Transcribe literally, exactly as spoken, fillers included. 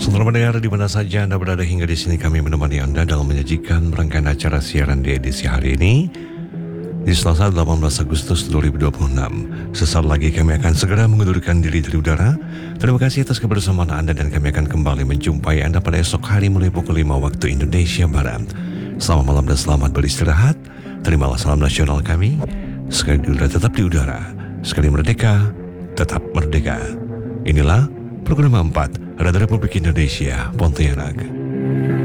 Selamat mendengar di mana saja Anda berada. Hingga di sini kami menemani Anda dalam menyajikan rangkaian acara siaran di edisi hari ini di Selasa delapan belas Agustus dua ribu dua puluh enam. Sesaat lagi kami akan segera mengundurkan diri dari udara. Terima kasih atas kebersamaan Anda dan kami akan kembali menjumpai Anda pada esok hari mulai pukul lima waktu Indonesia Barat. Selamat malam dan selamat beristirahat. Terimalah salam nasional kami. Sekali di udara tetap di udara, sekali merdeka tetap merdeka. Inilah program empat Radio Republik Indonesia Pontianak.